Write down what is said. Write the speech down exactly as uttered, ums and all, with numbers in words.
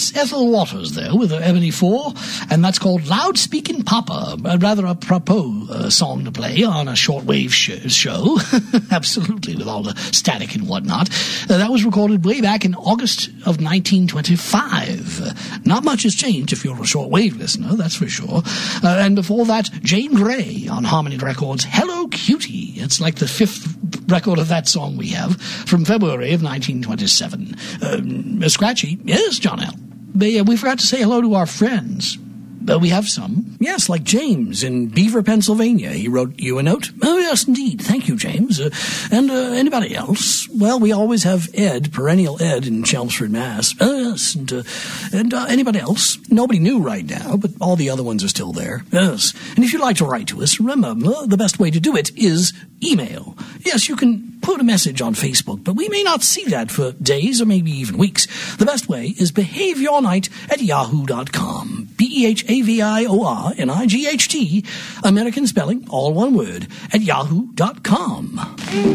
Miss Ethel Waters, though, with her Ebony Four, and that's called Loudspeaking Papa, uh, rather a propos uh, song to play on a shortwave sh- show. Absolutely, with all the static and whatnot. Uh, that was recorded way back in August of nineteen twenty-five. Uh, not much has changed if you're a shortwave listener, that's for sure. Uh, and before that, Jane Grey on Harmony Records, Hello Cutie. It's like the fifth record of that song we have, from February of nineteen twenty-seven. Um, Scratchy, yes, John L. But, uh, we forgot to say hello to our friends. Uh, we have some. Yes, like James in Beaver, Pennsylvania. He wrote you a note. Oh, yes, indeed. Thank you, James. Uh, and uh, anybody else? Well, we always have Ed, perennial Ed in Chelmsford, Mass. Uh, yes, and, uh, and uh, anybody else? Nobody new right now, but all the other ones are still there. Yes. And if you'd like to write to us, remember, the best way to do it is email. Yes, you can put a message on Facebook, but we may not see that for days or maybe even weeks. The best way is behaviornight at yahoo dot com. B E H A V I O R N I G H T, American spelling, all one word, at yahoo dot com.